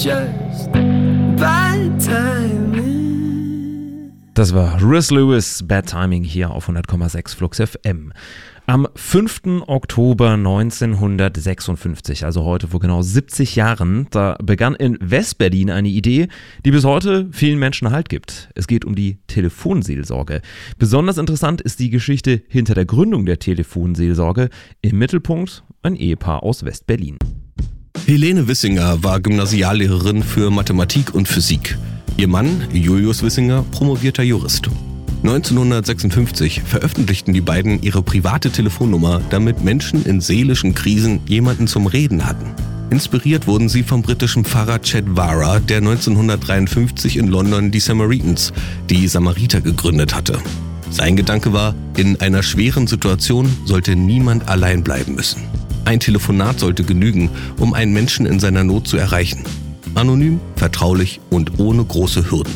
just bad timing. Das war Riz Lewis, Bad Timing hier auf 100,6 Flux FM. Am 5. Oktober 1956, also heute vor genau 70 Jahren, da begann in West-Berlin eine Idee, die bis heute vielen Menschen Halt gibt. Es geht um die Telefonseelsorge. Besonders interessant ist die Geschichte hinter der Gründung der Telefonseelsorge. Im Mittelpunkt ein Ehepaar aus West-Berlin. Helene Wissinger war Gymnasiallehrerin für Mathematik und Physik. Ihr Mann, Julius Wissinger, promovierter Jurist. 1956 veröffentlichten die beiden ihre private Telefonnummer, damit Menschen in seelischen Krisen jemanden zum Reden hatten. Inspiriert wurden sie vom britischen Pfarrer Chet Vara, der 1953 in London die Samaritans, die Samariter, gegründet hatte. Sein Gedanke war, in einer schweren Situation sollte niemand allein bleiben müssen. Ein Telefonat sollte genügen, um einen Menschen in seiner Not zu erreichen. Anonym, vertraulich und ohne große Hürden.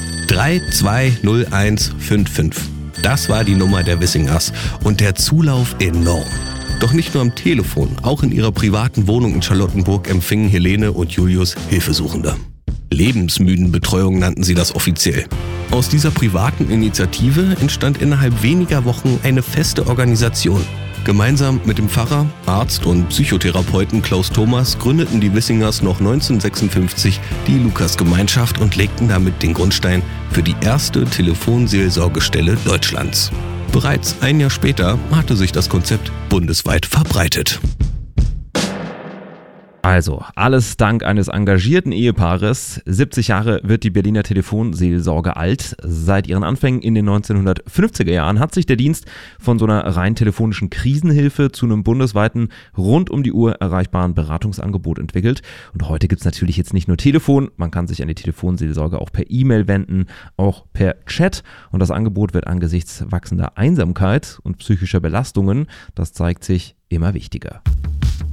320155. Das war die Nummer der Wissingers und der Zulauf enorm. Doch nicht nur am Telefon, auch in ihrer privaten Wohnung in Charlottenburg empfingen Helene und Julius Hilfesuchende. Lebensmüdenbetreuung nannten sie das offiziell. Aus dieser privaten Initiative entstand innerhalb weniger Wochen eine feste Organisation. Gemeinsam mit dem Pfarrer, Arzt und Psychotherapeuten Klaus Thomas gründeten die Wissingers noch 1956 die Lukas-Gemeinschaft und legten damit den Grundstein für die erste Telefonseelsorgestelle Deutschlands. Bereits ein Jahr später hatte sich das Konzept bundesweit verbreitet. Also, alles dank eines engagierten Ehepaares. 70 Jahre wird die Berliner Telefonseelsorge alt. Seit ihren Anfängen in den 1950er Jahren hat sich der Dienst von so einer rein telefonischen Krisenhilfe zu einem bundesweiten, rund um die Uhr erreichbaren Beratungsangebot entwickelt. Und heute gibt es natürlich jetzt nicht nur Telefon, man kann sich an die Telefonseelsorge auch per E-Mail wenden, auch per Chat. Und das Angebot wird angesichts wachsender Einsamkeit und psychischer Belastungen, das zeigt sich, immer wichtiger.